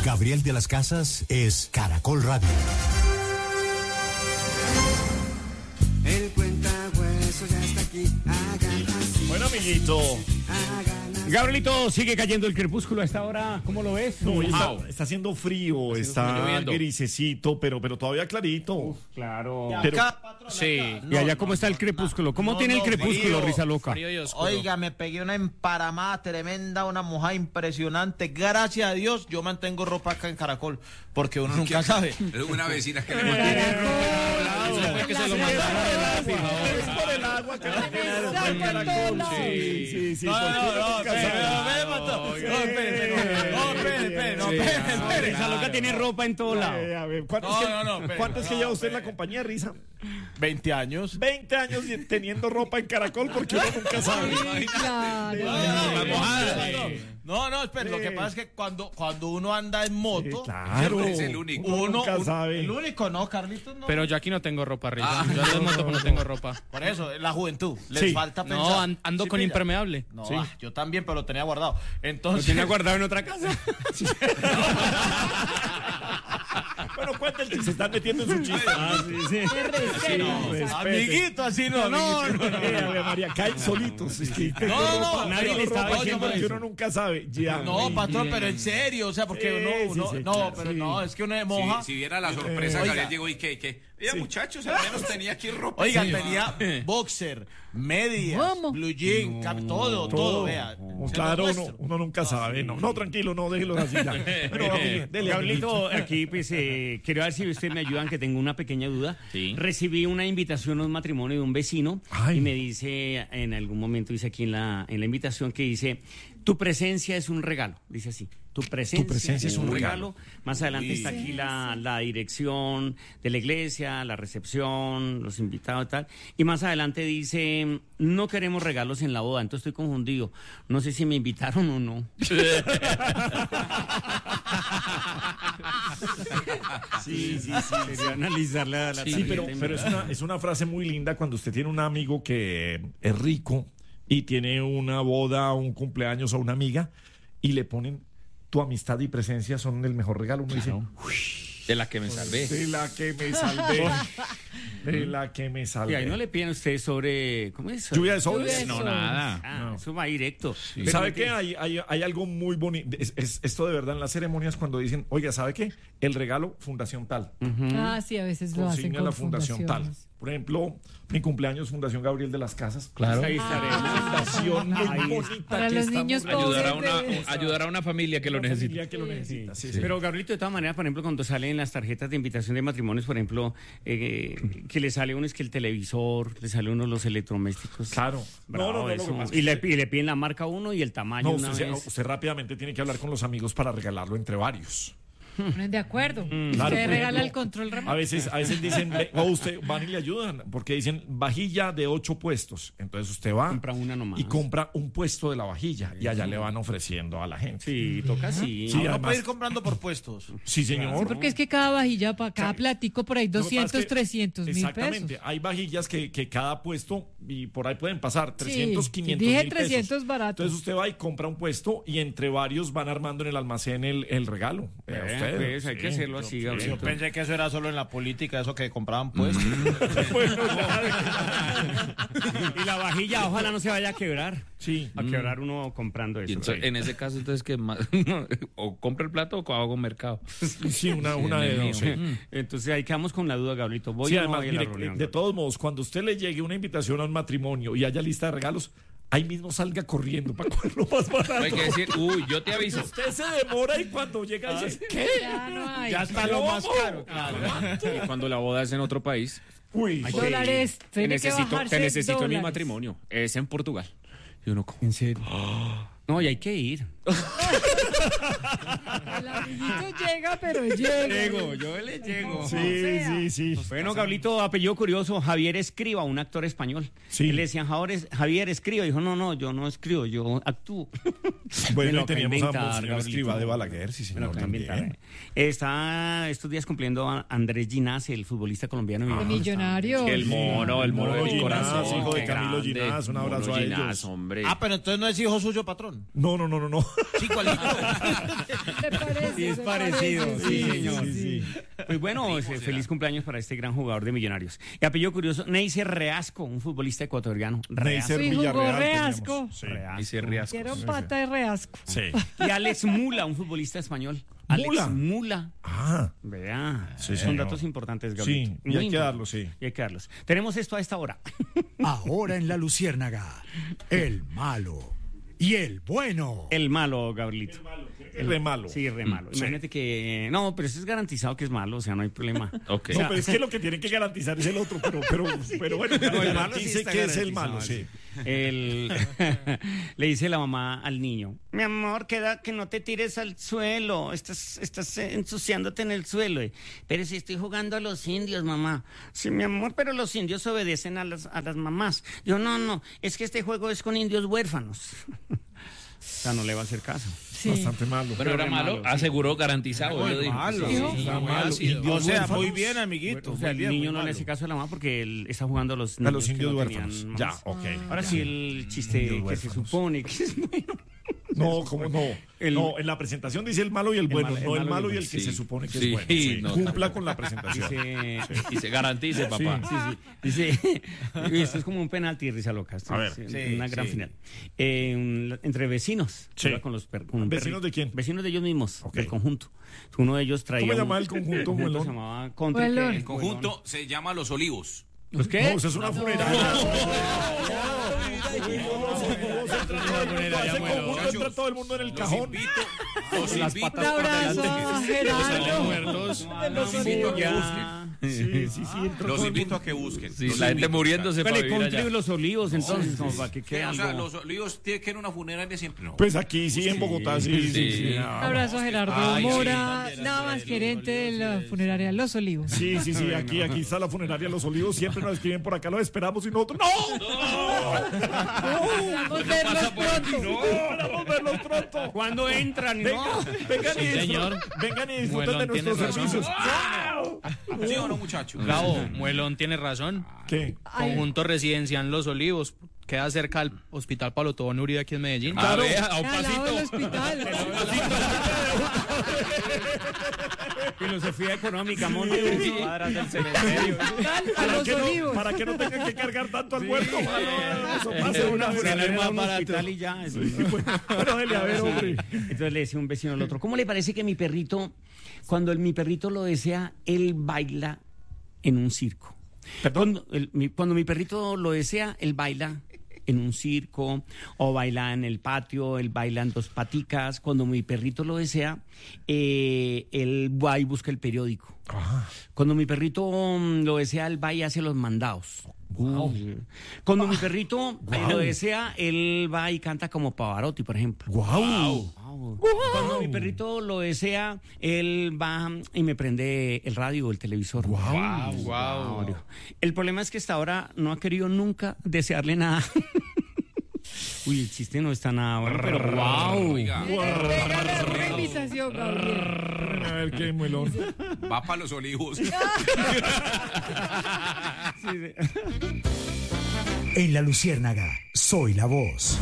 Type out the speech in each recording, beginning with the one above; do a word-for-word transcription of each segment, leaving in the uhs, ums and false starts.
Gabriel de las Casas es Caracol Radio. El cuentahueso ya está aquí. Hagan así. Bueno, amiguito. Gabrielito, sigue cayendo el crepúsculo a esta hora. ¿Cómo lo ves? No, está, está haciendo frío, está, está grisecito, pero, pero todavía clarito. Uf, claro. Pero, Acá, patrón, Sí. acá. ¿Y allá cómo está el crepúsculo? ¿Cómo no, tiene el no, crepúsculo, frío, risa loca? Oiga, me pegué una emparamada tremenda, una mojada impresionante. Gracias a Dios, yo mantengo ropa acá en Caracol, porque uno nunca sabe. Es una vecina que le que se lo es por el agua que no tiene ropa en Caracol. Sí, sí, sí. No, no, no, nunca espere, sabe. no, no, espere, no, espere, espere, no, espere, espere. Risa loca tiene ropa en todo lado. Eh, a ver, ¿cuánto es No, que, no, no, espere, ¿cuánto es que no, lleva usted en espere. la compañía, Risa? veinte años. veinte años y teniendo ropa en Caracol porque uno nunca sabe. No, no, espere, lo que pasa es que cuando, cuando uno anda en moto, Claro, Es el único. uno uno, nunca un- sabe. el único no, Carlitos no. Pero yo aquí no tengo ropa, Risa. Ah. Yo ando en moto, pero no tengo ropa. Por eso, la juventud, les Sí. falta pensar. No, an- ando ¿Sí con pilla? impermeable. No, Sí. ah, yo también, pero lo tenía guardado. ¿Lo Entonces, tiene guardado en otra casa? Bueno, cuéntense, se están metiendo en su chiste. Ah, sí, sí. no, respete. amiguito, así no, No, amiguito. no, eh, a ver, María, caen solitos. Sí, tengo No, ropa, no, nadie pero le estaba ropa, diciendo yo me- que uno nunca sabe. Ya. No, Ay, patrón, pero en serio, o sea, porque Sí, uno, sí, uno sí, no, claro, pero sí. no, es que uno de moja. Si, si viera la sorpresa, Oiga. Gabriel llegó y que, que, oiga, muchachos, al menos tenía aquí ropa. Oiga, Sí, tenía boxer, medias, ¿Cómo? blue jean, cap- todo, todo, vea. No, se claro, lo uno, muestro. uno nunca sabe. No, no, tranquilo, no, déjelo así ya. Bueno, vamos, dele, Gabrielito, aquí pues eh, quiero ver si ustedes me ayudan, que tengo una pequeña duda. Sí. Recibí una invitación a un matrimonio de un vecino Ay. y me dice, en algún momento dice aquí en la, en la invitación que dice, tu presencia es un regalo, dice así. Tu presencia, presencia es un regalo. Más adelante está aquí la, la dirección de la iglesia, la recepción, los invitados y tal. Y más adelante dice, no queremos regalos en la boda. Entonces estoy confundido. No sé si me invitaron o no. Sí, sí, sí. Quería analizar la, la Sí, tarjeta pero, y me- pero es, una, es una frase muy linda cuando usted tiene un amigo que es rico y tiene una boda, un cumpleaños o una amiga y le ponen tu amistad y presencia son el mejor regalo. Uno dice, De la que me salvé. de la que me salvé, de la que me Y salvé. ahí no le piden a usted sobre... ¿Cómo es? Lluvia de sobres. Lluvia de No, nada. Ah, eso va directo. ¿Sabe qué? Hay, hay, hay algo muy bonito. Es, es- esto de verdad en las ceremonias cuando dicen, oiga, ¿sabe qué? El regalo, fundación tal. Ah, sí, a veces lo hacen Consigna con la fundación tal. fundaciones. Por ejemplo, mi cumpleaños, Fundación Gabriel de las Casas. Claro. Ahí estaré. Fundación muy Ahí está. bonita. Para que los estamos niños realizando. Ayudar a pobres una, de- ayudar a una familia que lo Una necesita. familia que lo necesita. Sí, sí. Pero Gabrielito, de todas maneras, por ejemplo, cuando salen las tarjetas de invitación de matrimonios, por ejemplo, eh, que le sale uno es que el televisor, le sale uno los electrodomésticos. Claro. Bravo, no, no, no, eso. lo que pasa y, es le, que- y le piden la marca a uno y el tamaño no, una usted, vez. usted rápidamente tiene que hablar con los amigos para regalarlo entre varios. Ponen de acuerdo. Claro, Usted por regala ejemplo, el control remoto. A veces, a veces dicen, ve, o usted van y le ayudan, porque dicen vajilla de ocho puestos. Entonces usted va Compra una nomás. y compra un puesto de la vajilla y allá le van ofreciendo a la gente. Sí, toca así. Sí, Uno además- puede ir comprando por puestos. Sí, señor. Sí, porque es que cada vajilla, para cada Claro. platico, por ahí Lo que pasa es doscientos, que- trescientos mil Exactamente. pesos. Hay vajillas que, que cada puesto, y por ahí pueden pasar trescientos, Sí, quinientos dije mil trescientos pesos. barato. Entonces usted va y compra un puesto y entre varios van armando en el almacén el, el regalo. Vea Eh, usted. pues, hay que hacerlo así, Yo Gabrielito. pensé que eso era solo en la política, eso que compraban puestos. Y la vajilla, ojalá no se vaya a quebrar. Sí. A quebrar uno comprando Y eso. entonces, en ese caso, entonces, que o compra el plato o hago mercado. Sí, una, una de dos. sí. Entonces ahí quedamos con la duda, Gabrielito. ¿Voy Sí, o no además, voy a la mire, reunión? de todos modos, cuando usted le llegue una invitación a un matrimonio y haya lista de regalos, ahí mismo salga corriendo para cogerlo más barato. Hay que decir, uy, yo te aviso. Usted se demora y cuando llega dice, ¿qué? Ya no hay. Ya está lo más caro. Y cuando la boda es en otro país, Uy, Ay, Dólares. te Tiene que necesito, bajarse te necesito en mi dólares. matrimonio. Es en Portugal. Y uno, ¿cómo? ¿En serio? No, y hay que ir. El amiguito llega, pero llega. Llego, yo le llego. sí, sí, sí. Bueno, Gabrielito, apellido curioso, Javier Escriba, un actor español. Sí. Y le decían, Javier, Javier Escriba. Dijo, no, no, yo no escribo, yo actúo. Me Bueno, lo y acabo de teníamos a inventar, Monseñor Gabrielito. Escriba de Balaguer, sí, Me lo señor, acabo de inventar. también. Está estos días cumpliendo a Andrés Ginás, el futbolista colombiano. De Millonarios. El mono, el mono de mi Ginás, corazón. hijo de qué Camilo grande. Ginás, un abrazo Mono a Ginás, ellos. hombre. Ah, pero entonces no es hijo suyo, patrón. No, no, no, no, no. Sí, igualito. ¿Te parece? Sí, es Se parecido, parece, sí, sí, señor. sí, sí. Pues bueno, eh, feliz cumpleaños para este gran jugador de Millonarios. Y apellido curioso, Neiser Reasco, un futbolista ecuatoriano. Reasco. Neisser Sí, jugó Villarreal Reasco. teníamos. Sí. Reasco. Y se riasco. Quiero pata de reasco. Sí. Y Alex Mula, un futbolista español. Alex Mula. Mula. Ah, Vea, Sí, son señor. datos importantes, sí, Gabriel. y hay que importantes. darlo, sí. Y hay que darlos. Tenemos esto a esta hora. Ahora en la Luciérnaga, el malo y el bueno. El malo, Gabrielito. El re malo. Sí, re malo. Sí. Imagínate que... No, pero eso es garantizado que es malo, o sea, no hay problema. Ok. No, pero es que lo que tienen que garantizar es el otro, pero, pero, pero bueno, No, el malo sí garantice está que es el garantizado, malo, sí. El- le dice la mamá al niño, mi amor, queda que no te tires al suelo, estás, estás eh, ensuciándote en el suelo. eh. Pero si estoy jugando a los indios, mamá. Sí, mi amor, pero los indios obedecen a las, a las mamás. Yo, no, no, es que este juego es con indios huérfanos. O sea, no le va a hacer caso. Sí. Bastante malo. Bueno, era re malo, malo, sí. aseguró, garantizado. Muy yo digo. malo. Sí, Dijo. sí, Está muy malo. ácido. Indios O sea, huérfanos. muy bien, amiguito. O sea, muy el bien, niño muy no le malo. hace caso a la mamá porque él está jugando a los A niños los que indios no huérfanos. tenían Ya, mamás. ok. Ahora sí, el chiste Indios que se huérfanos. supone que es bueno. No, ¿cómo no? El- no, en la presentación dice el malo y el bueno, mal- el no el malo malo y y el el que bueno. se Sí. supone que Sí, es bueno. Sí, no, Cumpla tampoco. con la presentación. Dice, Y se garantice, papá. Sí, sí. Dice, y esto es como un penalti, risa loca. Esto A ver. es Sí, una gran sí. final. Eh, un- entre vecinos. Sí. Iba con los per- con un ¿Vecinos perrito. de quién? Vecinos de ellos mismos, Ok. del conjunto. Uno de ellos traía. ¿Cómo se un- llama el conjunto, Muelón? Se llamaba Country. Muelón. ¿qué? El conjunto se llama Los Olivos. ¿Los qué? No, eso es una funeraria. Entra todo el mundo en el Los cajón. invito, los Las invito, Un abrazo a Gerardo. muertos. De los los invito a que olivos. busquen. Sí, sí, sí. entra Los todo el invito mundo. a que busquen. Sí, Los la gente invito. muriéndose para Vale, vivir Country allá. y los olivos, entonces, como para que Sí, quede o sea, algo. los olivos tienen que ir a una funeraria siempre. No. Pues aquí sí, en Bogotá, sí, sí, sí. Sí. Un Ah, abrazo a Gerardo Ay, sí. Mora, nada más gerente de la funeraria Los Olivos. Sí, sí, sí, aquí, aquí está la funeraria Los Olivos, siempre nos escriben por acá, lo esperamos y nosotros, ¡no! Esperamos verlos pronto. Esperamos verlos pronto. ¿Cuándo entran? Vengan, No. vengan, y Sí, disfruten, señor. vengan y disfruten Muelón de tiene nuestros razón. servicios. ¿Sí o no, muchachos? Gabo, Muelón tiene razón. ¿Qué? Conjunto residencial Los Olivos. Queda cerca al Hospital Pablo Tobón Uribe aquí en Medellín. A ver, a un Al lado del pasito. hospital. Filosofía económica, monte dos cuadras del cementerio. A Para Los que, no, Olivos. para que no tengan que cargar tanto al muerto. Eso pasa Hacer una una vez. funeraria más en un barato. hospital y ya. eso. Pero dele, a ver, hombre. Entonces le decía un vecino al otro, ¿cómo le parece que mi perrito, cuando el- mi perrito lo desea, él baila en un circo? Cuando, el- mi, cuando mi perrito lo desea, él baila en un circo o baila en el patio, él baila en dos paticas. Cuando mi perrito lo desea, eh, él va y busca el periódico. Cuando mi perrito mm, lo desea, él va y hace los mandados. Cuando mi perrito eh, lo desea, él va y canta como Pavarotti, por ejemplo. ¡Guau! Cuando mi perrito lo desea, él va y me prende el radio o el televisor. ¡Guau! Wow. El problema es que hasta ahora no ha querido nunca desearle nada. Uy, el chiste no está nada bueno, pero wow. Oiga, Regálale una invitación, Gabriel. A ver qué muelón. va para Los Olivos. En la Luciérnaga, soy la voz.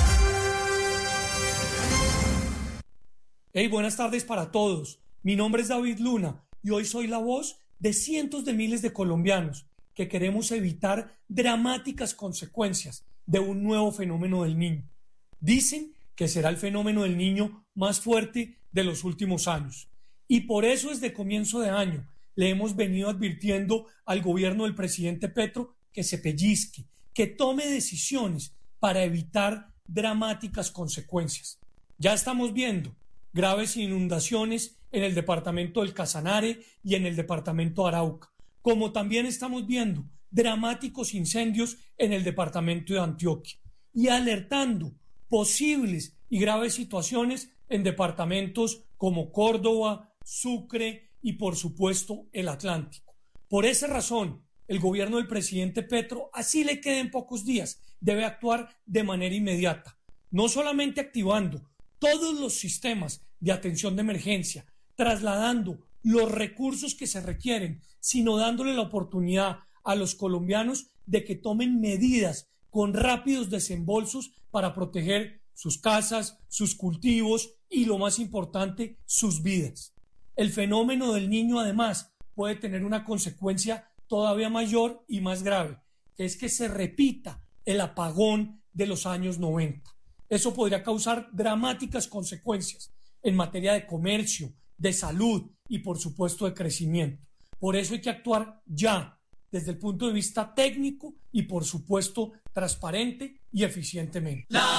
Hey, buenas tardes para todos. Mi nombre es David Luna y hoy soy la voz de cientos de miles de colombianos que queremos evitar dramáticas consecuencias de un nuevo fenómeno del niño. Dicen que será el fenómeno del niño más fuerte de los últimos años. Y por eso desde comienzo de año le hemos venido advirtiendo al gobierno del presidente Petro que se pellizque, que tome decisiones para evitar dramáticas consecuencias. Ya estamos viendo graves inundaciones en el departamento del Casanare y en el departamento de Arauca, como también estamos viendo dramáticos incendios en el departamento de Antioquia y alertando posibles y graves situaciones en departamentos como Córdoba, Sucre y por supuesto el Atlántico. Por esa razón, el gobierno del presidente Petro, así le queden pocos días, debe actuar de manera inmediata, no solamente activando todos los sistemas de atención de emergencia, trasladando los recursos que se requieren, sino dándole la oportunidad a los colombianos de que tomen medidas con rápidos desembolsos para proteger sus casas, sus cultivos y, lo más importante, sus vidas. El fenómeno del Niño, además, puede tener una consecuencia todavía mayor y más grave, que es que se repita el apagón de los años noventa. Eso podría causar dramáticas consecuencias en materia de comercio, de salud y, por supuesto, de crecimiento. Por eso hay que actuar ya, desde el punto de vista técnico y, por supuesto, transparente y eficientemente.